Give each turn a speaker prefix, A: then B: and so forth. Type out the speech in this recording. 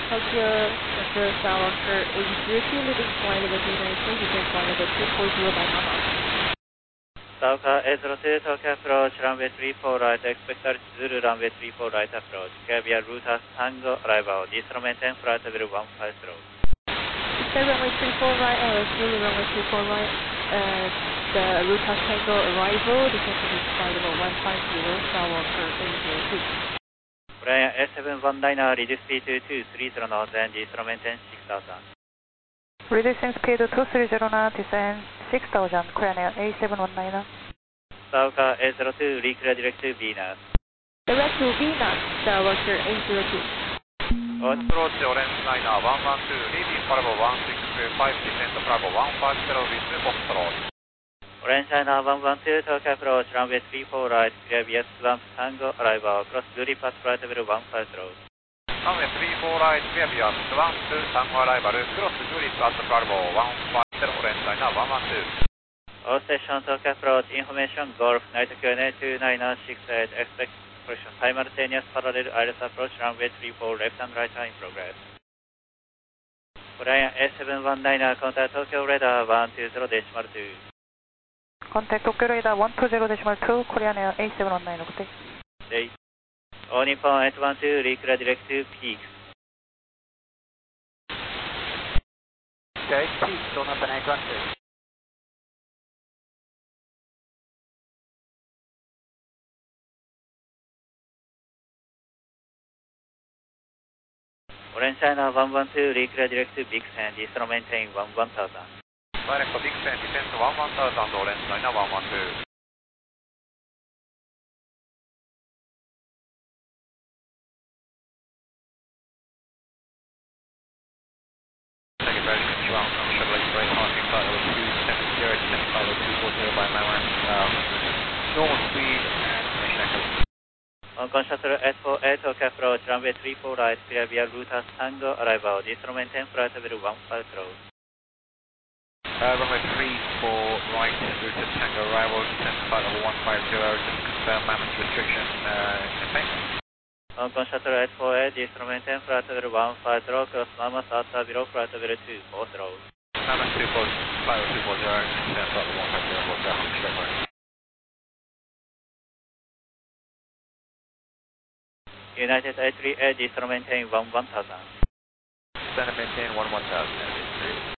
A: Tokyo, Center, Skywalker 802, leaving flight level 293, descend flight level 240 by Mama.
B: Sauka 802, Tokyo approach, runway 34 right, expect Zulu runway 34 right approach, Caviar Rutas Tango arrival, distro maintain flight level 150.
A: Runway 34 right, Zulu runway 34 right, the Rutas Tango arrival, descend to flight level 150, Skywalker 802.
B: Brian S719, reduce speed to 230 knots and distro maintain 6000.
C: Reducing speed to 230 knots, descend 6000, Korean Air A719.
B: Sauka 802, reclear direct to Venus.
A: Direct to Venus, Skywalker 802.
D: Approach Orange Liner 112, leaving Bravo 165, descend to Bravo 150 with Foxtrot.
B: Orange Liner 112, Tokyo approach, runway 34 right, clear VS Swamp Tango arrival, cross Luri Pass flight level 150.
D: Runway 34 right, clear VS Swamp Tango arrival, cross Luri Pass Bravo 150, Orange Liner 112.
B: All station Tokyo approach, information Golf, Night QNA 2968, expect collision simultaneous parallel ILS approach, runway 34 left and right in progress. Brian S719, contact Tokyo radar 120.2.
C: Contact Tokyo radar 120.2, Korean Air A719, okay.
B: Day. All Nippon 812, reclear direct to Peaks.
E: Okay, Peaks, don't have an 812.
B: Orange China 112, reclear direct to Big Sand, distro maintain 1000.
D: Direct to Big Sand, descend to 1000, Orange Liner 112. Take it very much wrong, I'm shuttle express, passing flight level 270, descend flight level 240 by Maman. Normal speed and mission echo.
B: Hong Kong Shuttle 848, Tokyo approach, runway 34 right, clear via Rutas Tango arrival, distro maintain flight level 150.
D: Runway 34 right, route to Tango arrival, descend flight level 150, just confirm Mammoth restriction in effect.
B: Hong Kong Shuttle 848, distro maintain flight level 150, cross Mammoth outside below flight level 240.
D: Mammoth 240, flight level 240, descend flight level 150, we'll go home straight away.
B: United 838, distro maintain 1000.
D: Descend and maintain 1000.